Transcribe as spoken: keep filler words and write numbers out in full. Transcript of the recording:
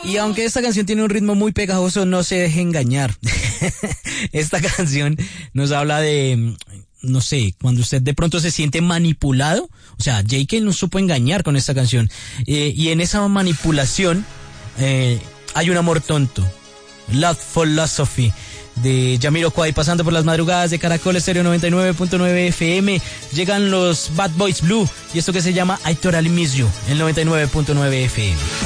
Y aunque esta canción tiene un ritmo muy pegajoso, no se deje engañar. Esta canción nos habla de, no sé, cuando usted de pronto se siente manipulado. O sea, J K nos supo engañar con esta canción. Eh, y en esa manipulación eh, hay un amor tonto. Love Philosophy de Jamiroquai, pasando por las madrugadas de Caracol Estéreo noventa y nueve punto nueve F M. Llegan los Bad Boys Blue y esto que se llama I Totally Miss You, el noventa y nueve punto nueve F M.